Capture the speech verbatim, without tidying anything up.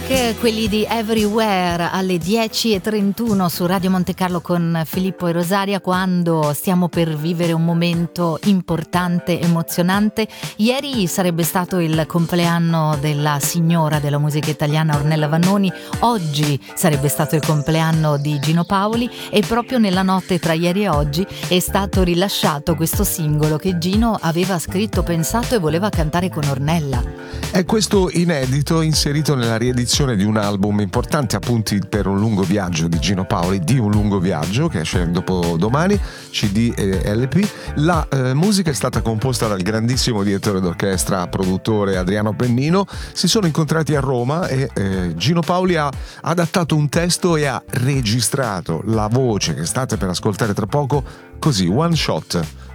Black, quelli di Everywhere, alle dieci e trentuno su Radio Monte Carlo con Filippo e Rosaria, quando stiamo per vivere un momento importante, emozionante. Ieri sarebbe stato il compleanno della signora della musica italiana Ornella Vanoni, oggi sarebbe stato il compleanno di Gino Paoli e proprio nella notte tra ieri e oggi è stato rilasciato questo singolo che Gino aveva scritto, pensato e voleva cantare con Ornella. È questo inedito inserito nella riedizione di un album importante, appunti per un lungo viaggio di Gino Paoli, di un lungo viaggio che esce dopo domani, C D e L P. La eh, musica è stata composta dal grandissimo direttore d'orchestra, produttore Adriano Pennino. Si sono incontrati a Roma e eh, Gino Paoli ha adattato un testo e ha registrato la voce che state per ascoltare tra poco, così, one shot.